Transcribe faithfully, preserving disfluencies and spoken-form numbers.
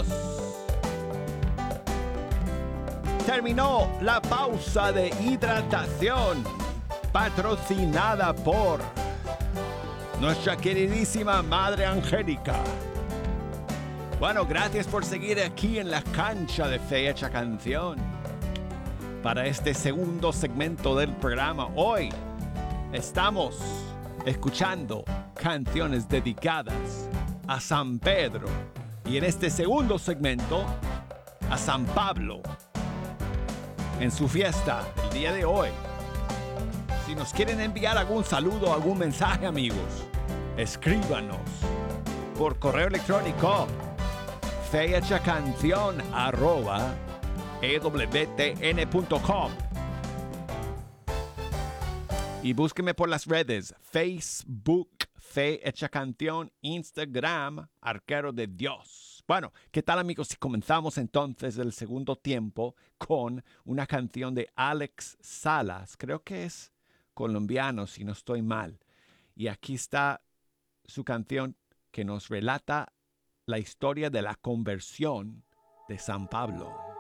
amigos. Terminó la pausa de hidratación patrocinada por nuestra queridísima Madre Angélica. Bueno, gracias por seguir aquí en la cancha de Fe Hecha Canción. Para este segundo segmento del programa, hoy estamos escuchando canciones dedicadas a San Pedro y en este segundo segmento a San Pablo en su fiesta el día de hoy. Si nos quieren enviar algún saludo, algún mensaje, amigos, escríbanos por correo electrónico fehechacancion arroba e w t n punto com y búsqueme por las redes Facebook Fe Hecha Canción, Instagram Arquero de Dios. Bueno, ¿qué tal, amigos? Si comenzamos entonces el segundo tiempo con una canción de Alex Salas, creo que es colombiano si no estoy mal, y aquí está su canción que nos relata la historia de la conversión de San Pablo.